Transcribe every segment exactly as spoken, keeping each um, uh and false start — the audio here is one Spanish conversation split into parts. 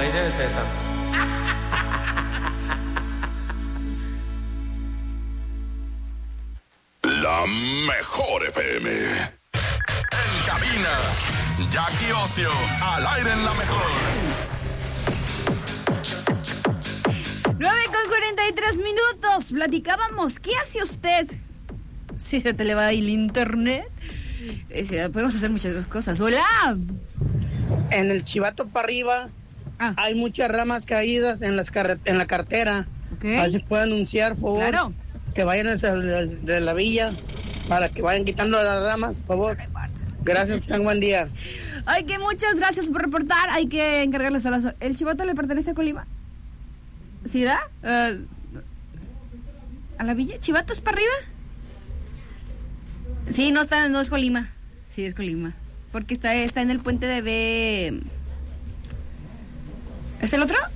ley de César. La mejor F M. En cabina, Jackie Ocio, al aire en la mejor. nueve con cuarenta y tres minutos. Platicábamos, ¿qué hace usted si se te le va el internet? Eh, podemos hacer muchas cosas. ¡Hola! En el Chivato para arriba ah. hay muchas ramas caídas en, las car- en la cartera. Okay. Así puede anunciar, por favor, claro. que vayan hacia de la villa para que vayan quitando las ramas, por favor. Gracias, que tengan buen día. Ay, que muchas gracias por reportar. Hay que encargarles a las... ¿El Chivato le pertenece a Colima? ¿Sí da? Uh, ¿A la villa? ¿Chivato es para arriba? Sí, no está, no es Colima. Sí, es Colima. Porque está, está en el puente de B. ¿Es el otro?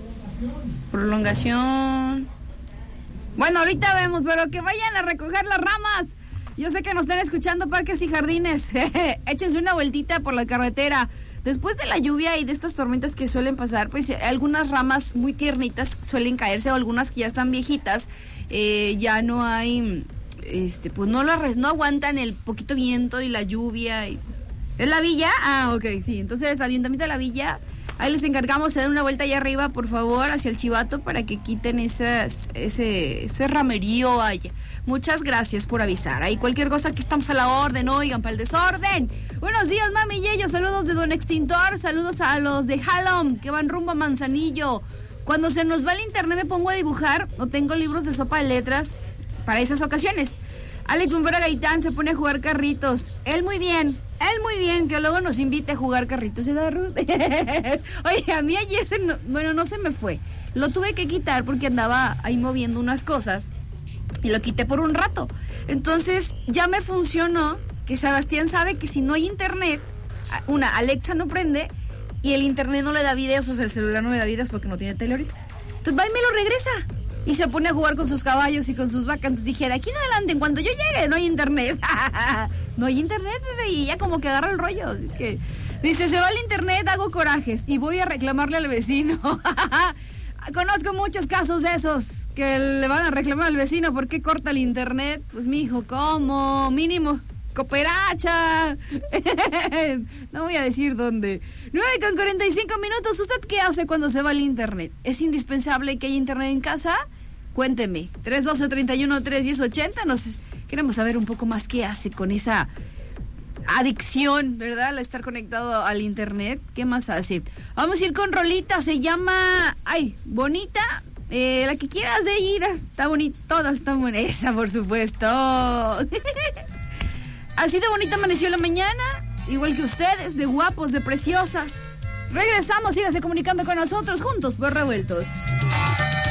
Prolongación. Bueno, ahorita vemos, pero que vayan a recoger las ramas. Yo sé que nos están escuchando Parques y Jardines. Échense una vueltita por la carretera. Después de la lluvia y de estas tormentas que suelen pasar, pues algunas ramas muy tiernitas suelen caerse, o algunas que ya están viejitas, eh, ya no hay, este, pues no las no aguantan el poquito viento y la lluvia. Y... ¿Es la villa? Ah, ok, sí. Entonces, Ayuntamiento de la Villa, ahí les encargamos de dar una vuelta allá arriba, por favor, hacia el Chivato, para que quiten esas, ese, ese ramerío allá. Muchas gracias por avisar. Ahí cualquier cosa que estamos a la orden, oigan, para el desorden. Buenos días, mami y ellos. Saludos de Don Extintor. Saludos a los de Halom, que van rumbo a Manzanillo. Cuando se nos va el internet me pongo a dibujar o tengo libros de sopa de letras para esas ocasiones. Alex Bombera Gaitán se pone a jugar carritos. Él muy bien, él muy bien, que luego nos invite a jugar carritos. ¿Se da, Ruth? Oye, a mí ayer se no, bueno, no se me fue. Lo tuve que quitar porque andaba ahí moviendo unas cosas. Y lo quité por un rato. Entonces ya me funcionó, que Sebastián sabe que si no hay internet, una, Alexa no prende y el internet no le da videos, o sea, el celular no le da videos porque no tiene tele ahorita. Entonces va y me lo regresa. Y se pone a jugar con sus caballos y con sus vacas. Entonces dije, de aquí en adelante, en cuanto yo llegue, no hay internet. No hay internet, bebé, y ya como que agarra el rollo. Es que, dice, se va el internet, hago corajes y voy a reclamarle al vecino. Conozco muchos casos de esos que le van a reclamar al vecino porque corta el internet. Pues mijo, ¿cómo? Mínimo cooperacha. No voy a decir dónde. nueve con cuarenta y cinco minutos. ¿Usted qué hace cuando se va el internet? ¿Es indispensable que haya internet en casa? Cuénteme. tres uno dos, tres uno, tres uno cero ocho cero. Nos queremos saber un poco más qué hace con esa adicción, ¿verdad? Al estar conectado al internet. ¿Qué más hace? Vamos a ir con rolita. Se llama... Ay, Bonita. Eh, la que quieras de ir. Está bonita. Todas están bonitas. Esa, por supuesto. Así de bonita amaneció la mañana. Igual que ustedes. De guapos, de preciosas. Regresamos. Síganse comunicando con nosotros. Juntos por Revueltos.